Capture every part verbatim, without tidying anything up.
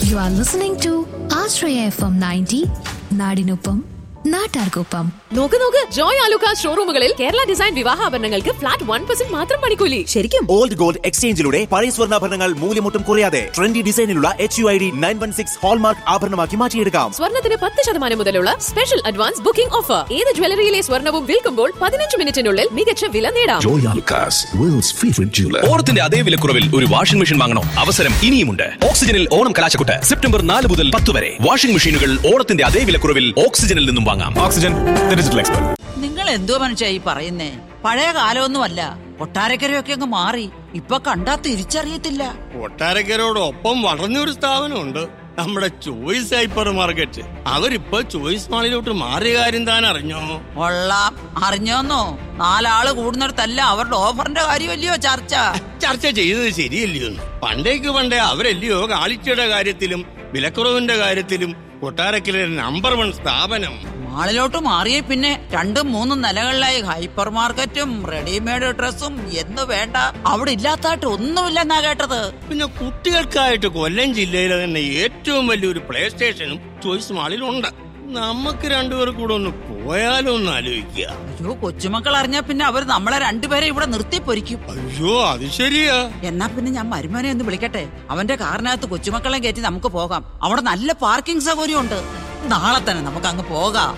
You are listening to Ashraya F M ninety, നാടിനൊപ്പം നാട്ടാർക്കൊപ്പം. നോക്ക് നോക്ക്, Joy Alukkas ഷോറൂമുകളിൽ Kerala design വിവാഹാഭരണങ്ങൾക്ക് flat one percent മാത്രം പണിക്കൂലി. ശരിക്കും? ഓൾഡ് ഗോൾഡ് എക്സ്ചേഞ്ചിലൂടെ പഴയ സ്വർണ്ണാഭരണങ്ങൾ മൂല്യമൊട്ടും കുറയാതെ trendy ഡിസൈനിലുള്ള H U I D nine one six hallmark ആഭരണമാക്കി മാറ്റിയെടുക്കാം. സ്വർണ്ണത്തിന് പത്ത് ശതമാനം മുതലുള്ള സ്പെഷ്യൽ അഡ്വാൻസ് ബുക്കിംഗ് ഓഫർ. ഏത് ജ്വല്ലറിയിലെ സ്വർണ്ണവും വിൽക്കുമ്പോൾ പതിനഞ്ച് മിനിറ്റിനുള്ളിൽ മികച്ച വില നേടാം. Joy Alukkas, worlds favourite jeweller. ഓണത്തിന്റെ അതേ വിലക്കുറവിൽ ഒരു വാഷിംഗ് മെഷീൻ വാങ്ങണോ? അവസരം ഇനിയുമുണ്ട്. ഓക്സിജനിൽ ഓണം കലാശക്കൊട്ട് സെപ്റ്റംബർ നാല് മുതൽ പത്ത് വരെ. വാഷിംഗ് മെഷീനുകൾ ഓണത്തിന്റെ അതേ വിലക്കുറവിൽ ഓക്സിജനിൽ നിന്നും വാങ്ങാം. Oxygen digital expert. നിങ്ങൾ എന്തോ മനുഷ്യ ഈ പറയുന്നേ? പഴയ കാലമൊന്നുമല്ല, കൊട്ടാരക്കരയൊക്കെ അങ്ങ് മാറി. ഇപ്പൊ കണ്ടാ തിരിച്ചറിയത്തില്ല. കൊട്ടാരക്കരോടൊപ്പം വളർന്നൊരു സ്ഥാപനമുണ്ട്, നമ്മുടെ ചോയ്സ് ഹൈപ്പർ മാർക്കറ്റ്. അവരിപ്പോ ചോയ്സ് മാളിലോട്ട് മാറിയ കാര്യം താൻ അറിഞ്ഞോ? കൊള്ളാം. അറിഞ്ഞോന്നോ? നാലാള് കൂടുന്നിടത്തല്ല അവരുടെ ഓഫറിന്റെ കാര്യമല്ലയോ ചർച്ച. ചർച്ച ചെയ്തത് ശരിയല്ലയോ? പണ്ടേക്ക് പണ്ടേ അവരല്ലയോ കാളിച്ചയുടെ കാര്യത്തിലും വിലക്കുറവിന്റെ കാര്യത്തിലും കൊട്ടാരക്കര നമ്പർ വൺ സ്ഥാപനം. മാളിലോട്ട് മാറിയ പിന്നെ രണ്ടും മൂന്നും നിലകളിലായി ഹൈപ്പർ മാർക്കറ്റും റെഡിമെയ്ഡ് ഡ്രസ്സും എന്ന് വേണ്ട അവിടെ ഇല്ലാത്തായിട്ട് ഒന്നുമില്ലെന്നാ കേട്ടത്. പിന്നെ കുട്ടികൾക്കായിട്ട് കൊല്ലം ജില്ലയിലെ തന്നെ ഏറ്റവും വലിയൊരു പ്ലേ സ്റ്റേഷനും ചോയ്സ് മാളിലുണ്ട്. നമുക്ക് രണ്ടുപേർ കൂടെ ഒന്ന് പോയാലോ ഒന്ന് ആലോചിക്കുക. അയ്യോ, കൊച്ചുമക്കൾ അറിഞ്ഞാ പിന്നെ അവർ നമ്മളെ രണ്ടുപേരെ ഇവിടെ നിർത്തി പൊരിക്കും. അയ്യോ, അത് ശരിയാ. എന്നാ പിന്നെ ഞാൻ മരുമോനെ ഒന്ന് വിളിക്കട്ടെ. അവന്റെ കാറിനകത്ത് കൊച്ചുമക്കളെ കയറ്റി നമുക്ക് പോകാം. അവിടെ നല്ല പാർക്കിംഗ് സൗകര്യം ഉണ്ട്. നാളെ തന്നെ നമുക്ക് അങ്ങ് പോകാം.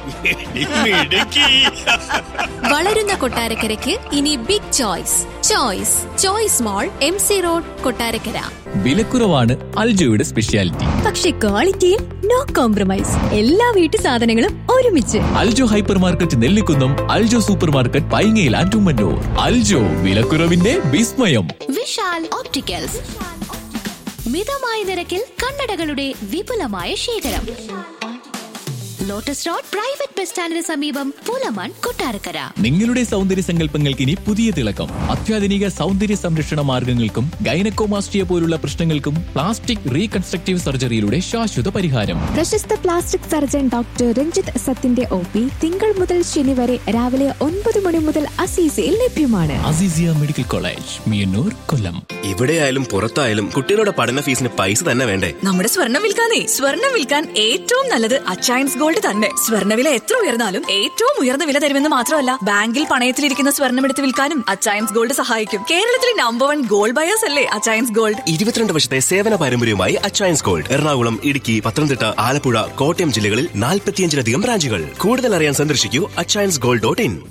വളരുന്ന കൊട്ടാരക്കരയ്ക്ക് ഇനി ബിഗ് ചോയ്സ്. ചോയ്സ് ചോയ്സ് മോൾ, M C road, Kottarakkara. വിലക്കുറവാണ് അൽജോയുടെ speciality. പക്ഷെ ക്വാളിറ്റിയിൽ നോ കോംപ്രമൈസ്. എല്ലാ വീട്ടു സാധനങ്ങളും ഒരുമിച്ച്. Aljo hyper market Nellikunnam, Aljo super market പൈങ്ങയിൽ and Ummannoor. Aljo, വിലക്കുറവിന്റെ വിസ്മയം. വിശാൽ ഓപ്റ്റിക്കൽസ്, മിതമായ നിരക്കിൽ കണ്ണടകളുടെ വിപുലമായ ശേഖരം. ലോട്ടസ് റോഡ് പ്രൈവറ്റ് ബസ് സ്റ്റാൻഡിന് സമീപം, പൂലമാൻ, കൊട്ടാരക്കര. നിങ്ങളുടെ സൗന്ദര്യ സങ്കല്പങ്ങൾക്ക് ഇനി പുതിയ തിളക്കം. അത്യാധുനിക സൗന്ദര്യ സംരക്ഷണ മാർഗങ്ങൾക്കും ഗൈനക്കോമാസ്റ്റിയ പോലുള്ള പ്രശ്നങ്ങൾക്കും പ്ലാസ്റ്റിക് റീകൺസ്ട്രക്റ്റീവ് സർജറിയിലൂടെ ശാശ്വത പരിഹാരം. പ്രശസ്ത plastic surgeon doctor Ranjith സത്തിന്റെ O P തിങ്കൾ മുതൽ ശനി വരെ രാവിലെ ഒൻപത് മണി മുതൽ അസീസിയിൽ ലഭ്യമാണ്. അസീസിയ മെഡിക്കൽ കോളേജ്, മിയന്നൂർ, കൊല്ലം. ഇവിടെയായാലും പുറത്തായാലും കുട്ടികളുടെ പഠന ഫീസിന് പൈസ തന്നെ വേണ്ടേ? നമ്മുടെ സ്വർണ്ണം വിൽക്കാനേ, സ്വർണ്ണം വിൽക്കാൻ ഏറ്റവും നല്ലത് അച്ചയൻസ് ഗോൾഡ് തന്നെ. സ്വർണ്ണവില എത്ര ഉയർന്നാലും ഏറ്റവും ഉയർന്ന വില തരുമെന്ന് മാത്രമല്ല, ബാങ്കിൽ പണയത്തിലിരിക്കുന്ന സ്വർണ്ണം എടുത്ത് വിൽക്കാനും അച്ചയൻസ് ഗോൾഡ് സഹായിക്കും. കേരളത്തിലെ നമ്പർ വൺ ഗോൾഡ് ബയേഴ്സ് അല്ലേ അച്ചയൻസ് ഗോൾഡ്. ഇരുപത്തിരണ്ട് വർഷത്തെ സേവന പാരമ്പര്യവുമായി അച്ചയൻസ് ഗോൾഡ്. എറണാകുളം, ഇടുക്കി, പത്തനംതിട്ട, ആലപ്പുഴ, കോട്ടയം ജില്ലകളിൽ നാൽപ്പത്തിയഞ്ചിലധികം ബ്രാഞ്ചുകൾ. കൂടുതൽ അറിയാൻ സന്ദർശിക്കൂ Achayans gold dot in.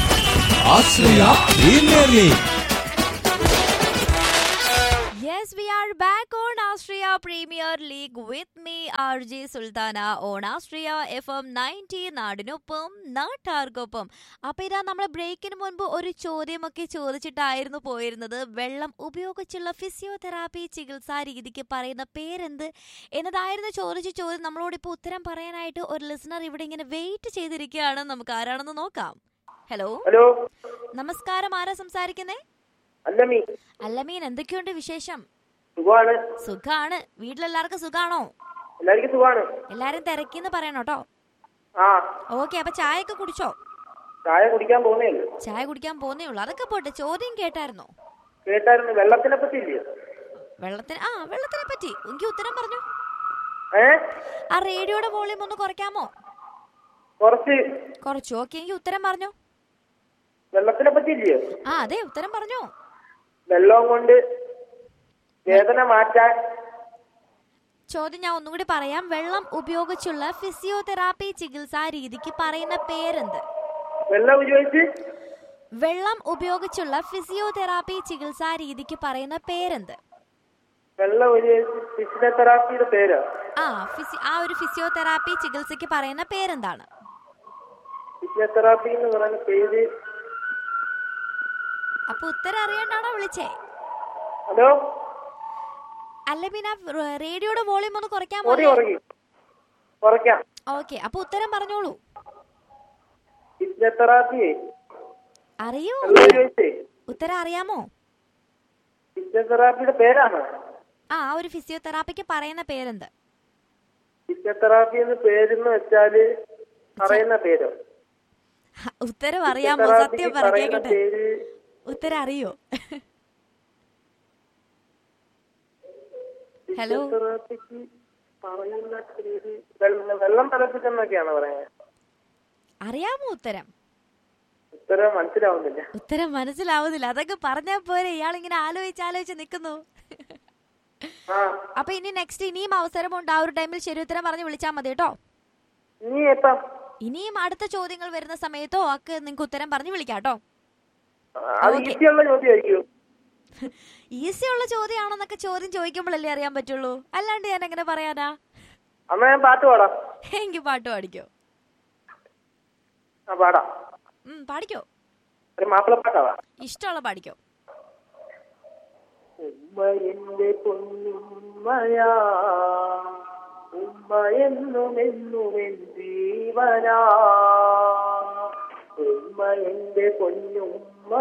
Yes, we are back on Austria Premier League with me, R J Sultana, on Austria F M ninety, നാടിനൊപ്പം നാട്ടാർക്കൊപ്പം. അപ്പോൾ ഇതാ നമ്മൾ ബ്രേക്കിന് മുൻപ് ഒരു ചോദ്യമൊക്കെ ചോദിച്ചിട്ടായിരുന്നു പോയിരുന്നത്. വെള്ളം ഉപയോഗിച്ചുള്ള ഫിസിയോതെറാപ്പി ചികിത്സാ രീതിക്ക് പറയുന്ന പേരെന്ത് എന്നതായിരുന്നു ചോദിച്ച ചോദ്യം. നമ്മളോട് ഇപ്പോൾ ഉത്തരം പറയാനായിട്ട് ഒരു ലിസണർ ഇവിടെ ഇങ്ങനെ വെയിറ്റ് ചെയ്തിരിക്കുകയാണ്. നമുക്ക് ആരാണെന്ന് നോക്കാം. ഹലോ ഹലോ നമസ്കാരം, ആരാ സംസാരിക്കുന്നേ? അല്ലമീൻ. അല്ലമീൻ, എന്തൊക്കെയുണ്ട് വിശേഷം? സുഖാണ്. സുഖാണ്. വീട്ടിലെല്ലാവർക്കും സുഖാണോ? എല്ലാവർക്കും സുഖാണ്. എല്ലാരും തിരക്കിന്ന് പറയണോ കേട്ടോ. ആ ഓക്കെ, അപ്പൊ ചായ ഒക്കെ കുടിച്ചോ? ചായ കുടിക്കാൻ പോന്നേ ഉള്ളൂ. ചായ കുടിക്കാൻ പോന്നേ ഉള്ളൂ. അതൊക്കെ പോട്ടെ, ചോദ്യം കേട്ടായിരുന്നോ? കേട്ടായിരുന്നു. വെള്ളത്തിനെ പറ്റി ഇല്ലയോ? വെള്ളത്തിന് ആ വെള്ളത്തിനെ പറ്റി എനിക്ക് ഉത്തരം പറഞ്ഞു. ഏ ആ റേഡിയോയുടെ വോളിയം ഒന്ന് കുറയ്ക്കാമോ? കുറച്ച് കുറച്ചു. ഓക്കെ, എനിക്ക് ഉത്തരം പറഞ്ഞു. വെള്ളത്തിനെ പറ്റി ഇല്ലയോ? ആ അതെ, ഉത്തരം പറഞ്ഞു. വെള്ളം കൊണ്ട് വേദന മാറ്റാൻ. ചോദ്യം ഞാൻ ഒന്നുകൂടി പറയാം. വെള്ളം ഉപയോഗിച്ചുള്ള ഫിസിയോതെറാപ്പി ചികിത്സാ രീതിക്ക് പറയുന്ന പേരെന്ത്? വെള്ളം ഉപയോഗിച്ച് വെള്ളം ഉപയോഗിച്ചുള്ള ഫിസിയോതെറാപ്പി ചികിത്സാ രീതിക്ക് പറയുന്ന പേരെന്ത്? വെള്ളം ഉപയോഗിച്ച് ഫിസിയോതെറാപ്പിയുടെ പേരോ? ആ ഫിസി ആ ഒരു ഫിസിയോതെറാപ്പി ചികിത്സക്ക് പറയുന്ന പേരെന്താണ്? ഫിസിയോതെറാപ്പി എന്ന് പറയുന്ന പേര്. അപ്പൊ ഉത്തരം അറിയാണ്ടാണോ വിളിച്ചേ? ഹലോ. അല്ല പിന്നെ റേഡിയോയുടെ വോളിയം ഒന്ന് കുറയ്ക്കാൻ കുറയ്ക്കാം. ഓക്കെ, അപ്പൊ ഉത്തരം പറഞ്ഞോളൂ. ഫിസിയോതെറാപ്പി അറിയോ? ഉത്തരം അറിയാമോ? ഫിസിയോതെറാപ്പിയുടെ പേരാണ്. ആ ഒരു ഫിസിയോതെറാപ്പിക്ക് പറയുന്ന പേരെന്ത്? ഫിസിയോതെറാപ്പി എന്ന് പേരെന്ന് വെച്ചാല് പറയുന്ന പേരോ? ഉത്തരം അറിയാമോ? സത്യം പറയട്ടെ, ഉത്തരം അറിയോ? ഹലോ പറയുന്ന രീതി വെള്ളം വെള്ളം തിളപ്പിച്ചെന്നൊക്കെയാണ് പറയുന്നത്. അറിയാമോ ഉത്തരം? ഉത്തരം മനസ്സിലാവുന്നില്ല. ഉത്തരം മനസ്സിലാവുന്നില്ല. അതൊക്കെ പറഞ്ഞാ പോരെ, ഇയാളിങ്ങനെ ആലോചിച്ച് ആലോചിച്ച് നിൽക്കുന്നു. അപ്പൊ ഇനി നെക്സ്റ്റ് ഇനിയും അവസരമുണ്ട്. ആ ഒരു ടൈമിൽ ശരി ഉത്തരം പറഞ്ഞ് വിളിച്ചാൽ മതി കേട്ടോ. ഇനിയും അടുത്ത ചോദ്യങ്ങൾ വരുന്ന സമയത്തോ ഒക്കെ നിങ്ങൾക്ക് ഉത്തരം പറഞ്ഞ് വിളിക്കാം കേട്ടോ. ഈസി ഉള്ള ചോദ്യമാണെന്നൊക്കെ ചോദ്യം ചോദിക്കുമ്പോഴല്ലേ അറിയാൻ പറ്റുള്ളൂ, അല്ലാണ്ട് ഞാൻ എങ്ങനെ പറയാനാ? പാട്ട് പാടാം. എനിക്ക് പാട്ട് പാടിക്കോ? പാടിക്കോ, ഇഷ്ടമുള്ള പാടിക്കോ. ഉമ്മ എന്റെ പൊന്നുമ്മയാ, ഉമ്മ എന്നും എന്നും എൻ ജീവനാ, ഉമ്മ എന്റെ പൊന്നുമ്മ